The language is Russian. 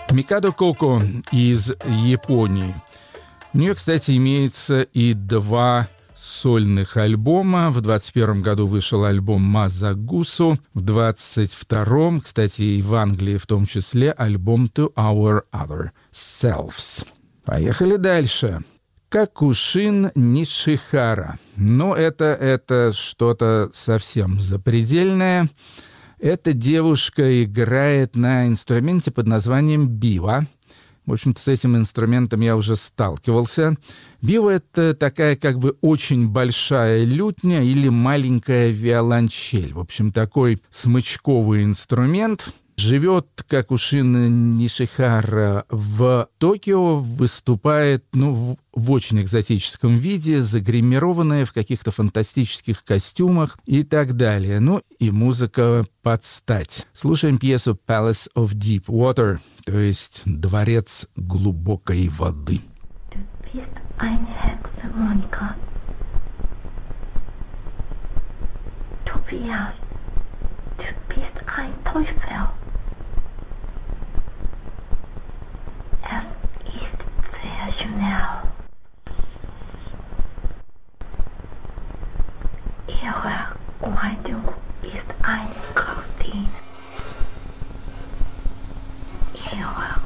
Микадо Коко из Японии. У нее, кстати, имеется и 2 сольных альбома. В 21 году вышел альбом «Мазагусу». В 22-м, кстати, и в Англии в том числе, альбом «To Our Other Selves». Поехали дальше. Какушин Нишихара. Но это что-то совсем запредельное. Эта девушка играет на инструменте под названием бива. В общем-то, с этим инструментом я уже сталкивался. Бива — это такая как бы очень большая лютня или маленькая виолончель. В общем, такой смычковый инструмент. Живет Какушин Нишихара в Токио, выступает в очень экзотическом виде, загримированная в каких-то фантастических костюмах и так далее. И музыка под стать. Слушаем пьесу «Palace of Deep Water», то есть «Дворец глубокой воды». Du bist eine Hexe, Monika. Tobias, du bist ein Teufel. Es ist sehr schnell. Ihre Kleidung ist ein Kostüm. Ihre